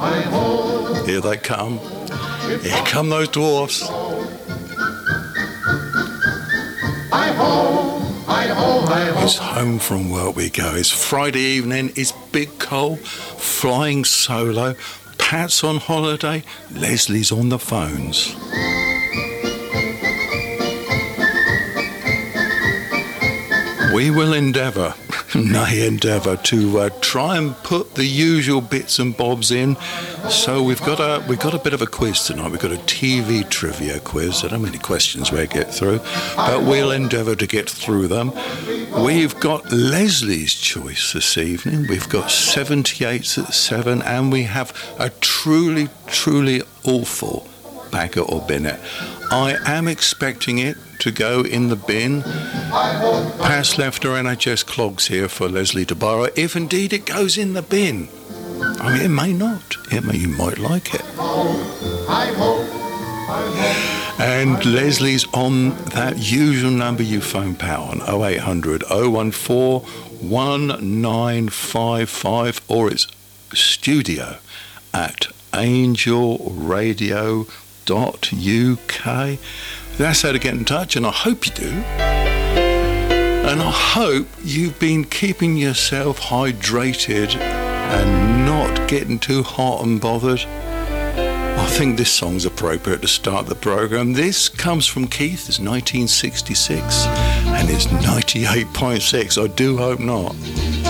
Here they come. Here come those dwarfs. It's home from work we go. It's Friday evening. It's Big Cole flying solo. Pat's on holiday. Leslie's on the phones. We will endeavour to try and put the usual bits and bobs in. So we've got a bit of a quiz tonight. We've got a TV trivia quiz. I don't have many questions we get through, but we'll endeavour to get through them. We've got Leslie's choice this evening. We've got 78s at 7, and we have a truly, truly awful Baggett or Bennett. I am expecting it to go in the bin. Pass left her NHS clogs here for Leslie to borrow, if indeed it goes in the bin. I mean, it may not. You might like it. And Leslie's on that usual number you phone Pat on, 0800 014 1955, or it's studio at angelradio.uk. That's how to get in touch, and I hope you do. And I hope you've been keeping yourself hydrated and not getting too hot and bothered. I think this song's appropriate to start the programme. This comes from Keith. It's 1966, and it's 98.6. I do hope not.